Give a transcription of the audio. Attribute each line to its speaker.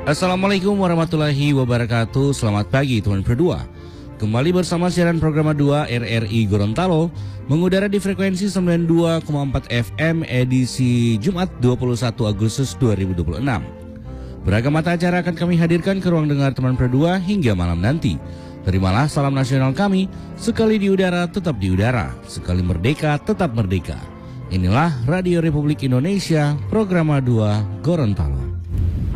Speaker 1: Assalamualaikum warahmatullahi wabarakatuh. Selamat pagi teman berdua. Kembali bersama siaran program 2 RRI Gorontalo mengudara di frekuensi 92,4 FM edisi Jumat 21 Agustus 2026. Beragam mata acara akan kami hadirkan ke ruang dengar teman berdua hingga malam nanti. Terimalah salam nasional kami, sekali di udara tetap di udara, sekali merdeka tetap merdeka. Inilah Radio Republik Indonesia, program 2 Gorontalo.